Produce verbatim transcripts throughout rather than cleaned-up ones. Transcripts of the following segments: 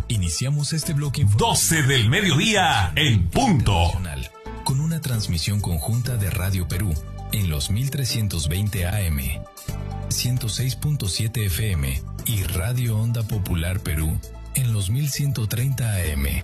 Iniciamos este bloque informativo. doce del mediodía en punto. Con una transmisión conjunta de Radio Perú en los mil trescientos veinte A M, ciento seis punto siete F M y Radio Onda Popular Perú en los mil ciento treinta A M.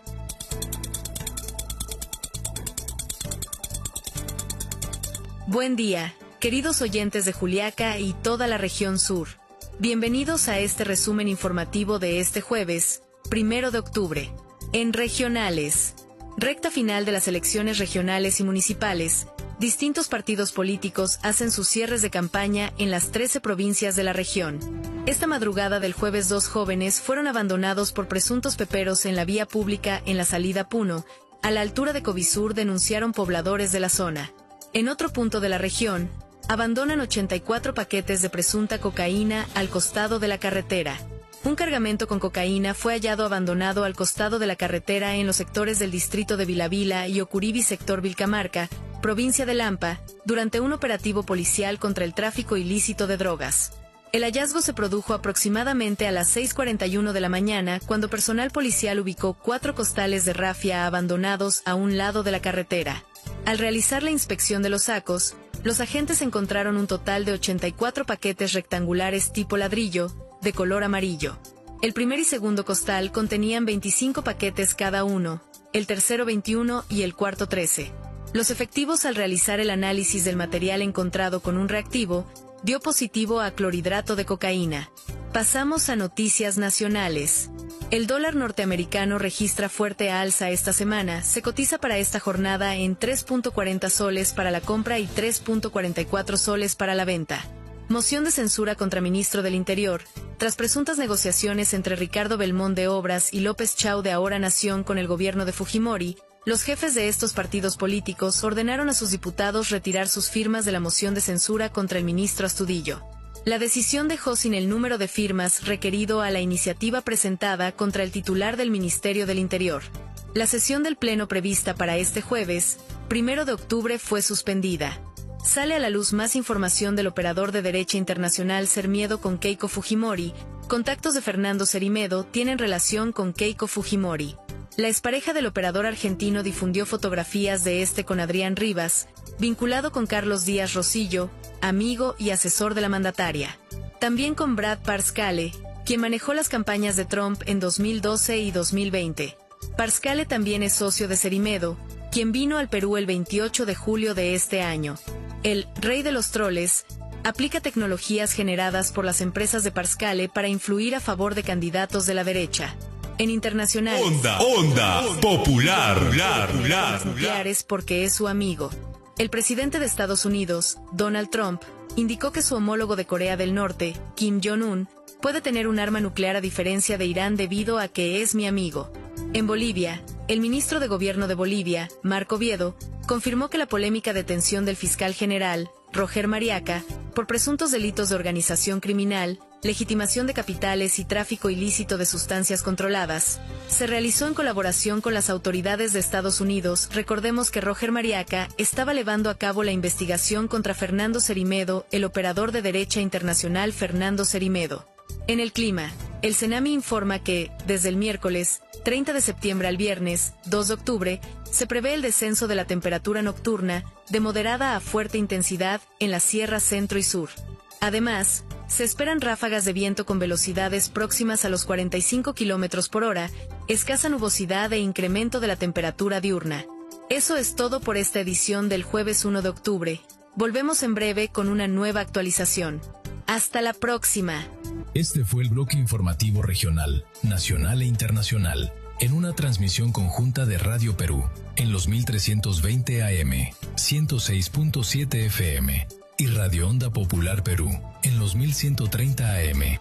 Buen día, queridos oyentes de Juliaca y toda la región sur. Bienvenidos a este resumen informativo de este jueves, primero de octubre. En regionales, recta final de las elecciones regionales y municipales, distintos partidos políticos hacen sus cierres de campaña en las trece provincias de la región. Esta madrugada del jueves dos jóvenes fueron abandonados por presuntos peperos en la vía pública en la salida Puno, a la altura de Covisur, denunciaron pobladores de la zona. En otro punto de la región, abandonan ochenta y cuatro paquetes de presunta cocaína al costado de la carretera. Un cargamento con cocaína fue hallado abandonado al costado de la carretera en los sectores del distrito de Vilavila y Ocuribi, sector Vilcamarca, provincia de Lampa, durante un operativo policial contra el tráfico ilícito de drogas. El hallazgo se produjo aproximadamente a las seis cuarenta y uno de la mañana, cuando personal policial ubicó cuatro costales de rafia abandonados a un lado de la carretera. Al realizar la inspección de los sacos, los agentes encontraron un total de ochenta y cuatro paquetes rectangulares tipo ladrillo, de color amarillo. El primer y segundo costal contenían veinticinco paquetes cada uno, el tercero veintiuno y el cuarto trece. Los efectivos, al realizar el análisis del material encontrado con un reactivo, dio positivo a clorhidrato de cocaína. Pasamos a noticias nacionales. El dólar norteamericano registra fuerte alza esta semana. Se cotiza para esta jornada en tres punto cuarenta soles para la compra y tres punto cuarenta y cuatro soles para la venta. Moción de censura contra ministro del Interior. Tras presuntas negociaciones entre Ricardo Belmont de Obras y López Chau de Ahora Nación con el gobierno de Fujimori, los jefes de estos partidos políticos ordenaron a sus diputados retirar sus firmas de la moción de censura contra el ministro Astudillo. La decisión dejó sin el número de firmas requerido a la iniciativa presentada contra el titular del Ministerio del Interior. La sesión del Pleno prevista para este jueves, primero de octubre, fue suspendida. Sale a la luz más información del operador de derecha internacional Cermiedo con Keiko Fujimori. Contactos de Fernando Cerimedo tienen relación con Keiko Fujimori. La expareja del operador argentino difundió fotografías de este con Adrián Rivas, vinculado con Carlos Díaz Rosillo, amigo y asesor de la mandataria. También con Brad Parscale, quien manejó las campañas de Trump en dos mil doce y dos mil veinte. Parscale también es socio de Cerimedo, quien vino al Perú el veintiocho de julio de este año. El rey de los troles aplica tecnologías generadas por las empresas de Parscale para influir a favor de candidatos de la derecha. En internacionales, Onda, Onda Popular, popular nucleares porque es su amigo. El presidente de Estados Unidos, Donald Trump, indicó que su homólogo de Corea del Norte, Kim Jong-un, puede tener un arma nuclear a diferencia de Irán debido a que es mi amigo. En Bolivia, el ministro de Gobierno de Bolivia, Marco Viedo, confirmó que la polémica detención del fiscal general, Roger Mariaca, por presuntos delitos de organización criminal, legitimación de capitales y tráfico ilícito de sustancias controladas, se realizó en colaboración con las autoridades de Estados Unidos. Recordemos que Roger Mariaca estaba llevando a cabo la investigación contra Fernando Cerimedo, el operador de derecha internacional Fernando Cerimedo. En el clima, el CENAMI informa que, desde el miércoles treinta de septiembre al viernes dos de octubre, se prevé el descenso de la temperatura nocturna de moderada a fuerte intensidad en la Sierra Centro y Sur. Además, se esperan ráfagas de viento con velocidades próximas a los cuarenta y cinco kilómetros por hora, escasa nubosidad e incremento de la temperatura diurna. Eso es todo por esta edición del jueves uno de octubre. Volvemos en breve con una nueva actualización. Hasta la próxima. Este fue el bloque informativo regional, nacional e internacional, en una transmisión conjunta de Radio Perú, en los mil trescientos veinte A M, ciento seis punto siete F M, y Radio Onda Popular Perú, en los mil ciento treinta A M.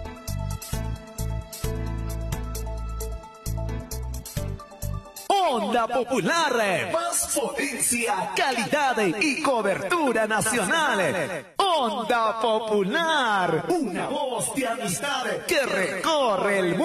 Onda Popular, más potencia, calidad y cobertura nacional. Onda Popular, una voz de amistad que recorre el mundo.